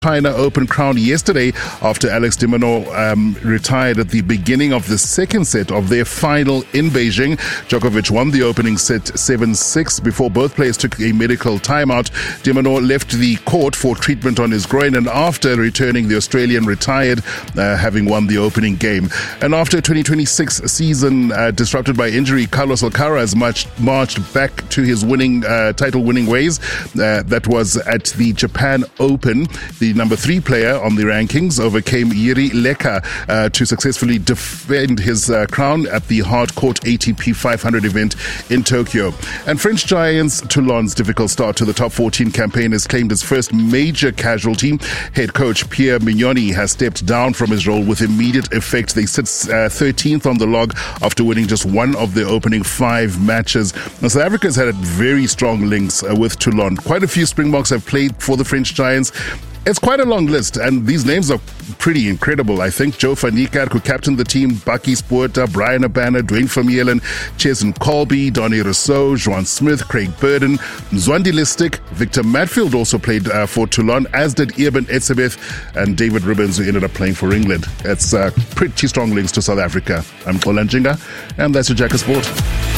China Open crown yesterday after Alex de Minaur retired at the beginning of the second set of their final in Beijing. Djokovic won the opening set 7-6 before both players took a medical timeout. De Minaur left the court for treatment on his groin, and after returning, the Australian retired, having won the opening game. And after 2026 season disrupted by injury, Carlos Alcaraz marched back to his title-winning ways. That was at the Japan Open. The number 3 player on the rankings overcame Jiri Leka to successfully defend his crown at the hard-court ATP 500 event in Tokyo. And French giants Toulon's difficult start to the top 14 campaign has claimed its first major casualty. Head coach Pierre Mignoni has stepped down from his role with immediate effect. They sit 13th on the log after winning just one of their opening 5 matches. Now, South Africa has had very strong links with Toulon. Quite a few Springboks have played for the French giants. It's quite a long list, and these names are pretty incredible, I think. Joe van Niekerk, who captained the team, Bucky Sporta, Brian Abana, Dwayne Vermeulen, Cheslin Colby, Donnie Rousseau, Joan Smith, Craig Burden, Mzwandi Listic, Victor Matfield also played for Toulon, as did Eben Etzebeth and David Ribbons, who ended up playing for England. It's pretty strong links to South Africa. I'm Xola Njinga, and that's your Jack of Sport.